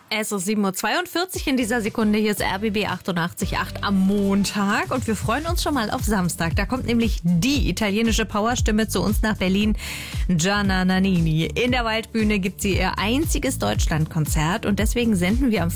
Es ist 7:42 Uhr in dieser Sekunde. Hier ist RBB 88.8 am Montag und wir freuen uns schon mal auf Samstag. Da kommt nämlich die italienische Powerstimme zu uns nach Berlin, Gianna Nannini. In der Waldbühne gibt sie ihr einziges Deutschlandkonzert und deswegen senden wir am